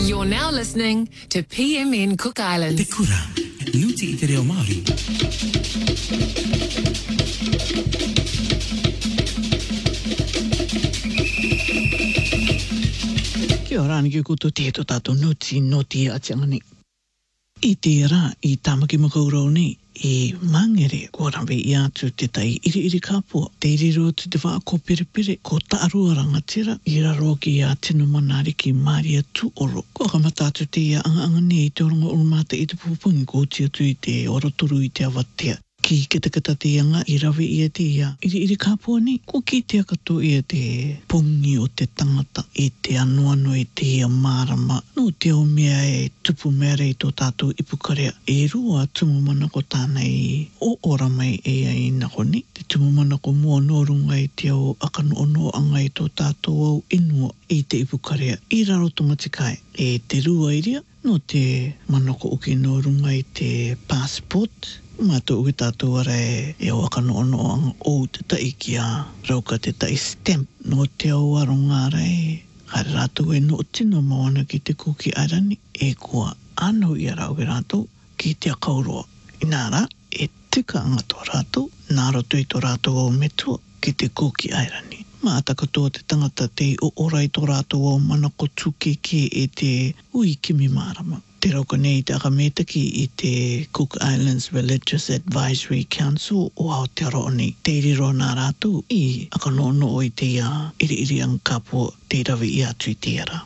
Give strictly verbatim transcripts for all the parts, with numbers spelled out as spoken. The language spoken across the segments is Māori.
You're now listening to P M N Cook Islands. Te kura, nuti i te reo Māori. Kia ora ni ki kuto te to tātou nuti noti a tiangani. I te rā i tāmaki makaurau nei, e mangere ko rawe i atu te tai iri iri kāpua. Te iriro tu te whaako pere pere ko taarua rangatira i raro ki a tino manari ki Maria tu oro. Ko kamata atu te ia anga anga nei te oronga urumata i te pupungi ko tia tu i te oroturu i te awatea. Ki kitakata te anga i rawe ia te ia iri iri kāpua nei. Ko ki te akato ia te pungi o te tangata i te anuanu i te ia marama. No te o mea e tupu mea rei tō tātou ipukarea. E rua tumu mana ko tānei o ora mai e ai nako ni. Te tumu mana ko mua norunga i te au akanu ono anga i tō tātou au inua i te ipukarea. I raro tongatikai e te rua iria. No te mana ko uki norunga i te passport. Mātou uki tātou ara e, e o akano ono anga o te tai ki a rauka te tai stamp no te au aronga ara e kare rātou e no tino mawana ki te kuki arani e kua anau i a rau ki rātou ki te akauroa. I nā rā e tika anga tō rātou, nā roto i tō rātou o metua ki te kuki arani. Mā atakatua te tangata te o orai tō rātou o manako tuke ke e te ui kimi marama. Te rauka nei te akametaki i te Cook Islands Religious Advisory Council o Aotearoa nei. Te iriro nā rātou i akanono o i te ia iri iri ang kāpua te rawe i atu i te ara.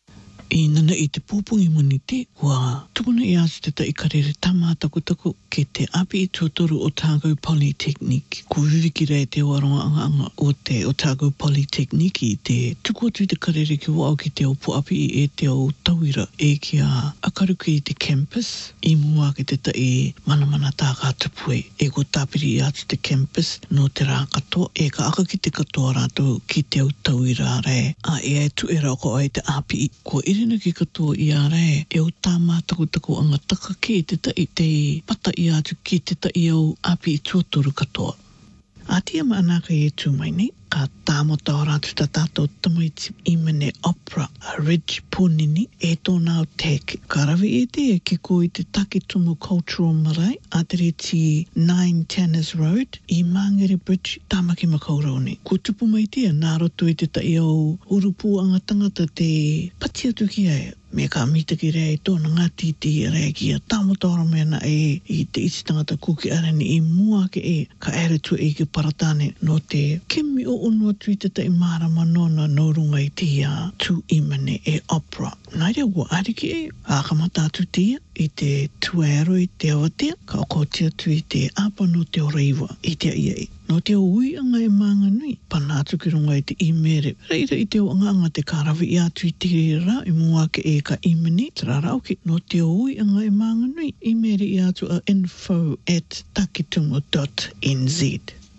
I nana i te pōpungi muni te, kua tukuna i atu te ta i karere tama takutaku ke te api i tuatoru Otago Polytechnic. Ko viviki rei te waronga anga anga o te Otago Polytechnic i te tuku atu i te karere ki wao ki te opo api i e te o tauira e ki a akaruki i te campus. I mua ki te ta i manamana tā kā tupue. E ko tāpiri i atu te campus no te rā katoa. E ka aka ki te katoa rātou ki te o tauira rei. A e ai tu e rauko ai te api i. Ko irina ki katoa i a rei e o tā mātakutako anga taka ki te ta i te pata i atu ki te ta i au api i tuatoru katoa. A tia maanaka i e tū mai nei, ka tāmota o rātu ta tātou tamaiti i mene opera a Ridge Punini e tōna o teke. Ka rawe e te e ki ko i te Takitumu Cultural Marae a te reti nine Tanners Road i Mangere Bridge tāmaki makaurau nei. Ko tupu mai tia nā roto i te ta i au urupu anga tangata te pati atu ki aia. Me ka mitaki rei tōna ngati te rei ki a tāmotora mena e i te iti tangata kuki arani i mua ke e ka ere tu e ki paratane no te kimi o unua tuita te i marama nona norunga i te ia tu imane e opera. Nai rea ua ariki e a kamata atu te ia i te tuero i te awatea ka okotia tu i te apa no te oreiwa i te ia e. No te ui anga e maanga nui, pana atu ki runga i te imere. Reira i te o anga anga te karawi i atu i te rira i mua ke e ka imene, te rarauki. No te ui anga e maanga nui, imere i atu a info at takitumu dot n z.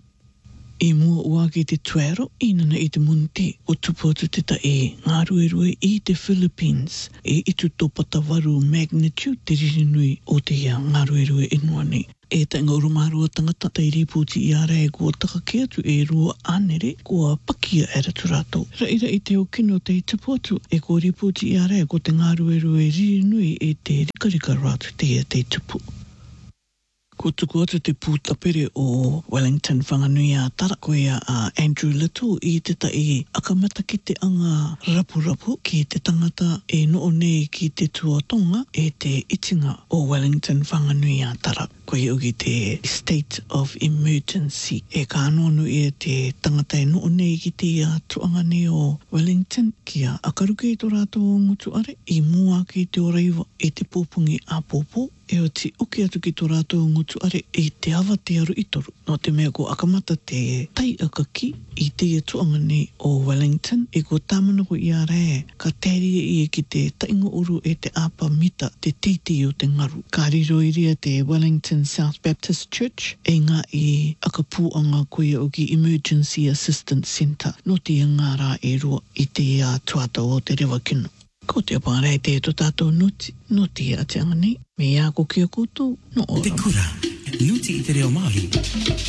I mua ua ki te tuero, inana i te munte, o tupu atu te ta e ngā rue rue i te Philippines, e itu tōpata waru magnitude te ririnui o te ia ngā rue rue inua nei. E ta inga urumarua tangata tai riputi i ara e kua taka ki atu e rua anere kua pakia e ratu rātou. Raira i te o kino te tupu atu e kua riputi i ara e ko te ngā rue rue ririnui e te rikarika rātu te ia te tupu. Ko tuku atu te pūtapere o Wellington whanganui a tara koe a Andrew Little i te tai akamata ki te anga rapu rapu ki te tangata e noo nei ki te tuatonga e te itinga o Wellington whanganui a tara. Koe uki te State of Emergency e ka anonu i te tangata e noo nei ki te tuanga nei o Wellington ki a akaruke i tō rātou o ngutu are i mua ki te oreiwa e te pōpungi a pōpō. E o ti uki atu ki tō rātou ngutu are e te awa te aru itoru. No te mea ko akamata te tai akaki i te tuanga nei o Wellington e ko tāmana ko i a rei ka tēria i e ki te tainga uru e te apa mita te titi o te ngaru. Ka riro iria te Wellington South Baptist Church e ngā i akapuanga koe o ki Emergency Assistance Centre. No te ngā rā e rua i te uh, tuata o te rewa kino. Ko te aparei te to tātou nuti, nuti a te anga nei, me ia ko kia koutou, no ora. Te kura, nuti i te reo Māori.